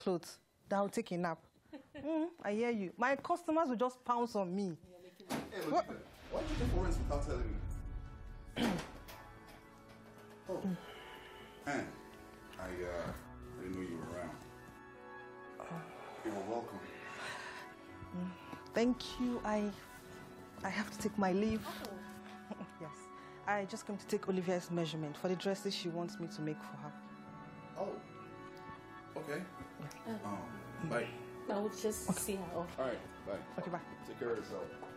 clothes, that I'll take a nap. I hear you. My customers will just pounce on me. Hey, look, why did you take for rinse without telling me? Oh, man, I didn't know you were around. You're welcome. Thank you. I have to take my leave. Oh. Yes. I just came to take Olivia's measurement for the dresses she wants me to make for her. Oh. Okay. Yeah. Bye. I will just see her off. All right. Bye. Okay, bye. Take care of yourself.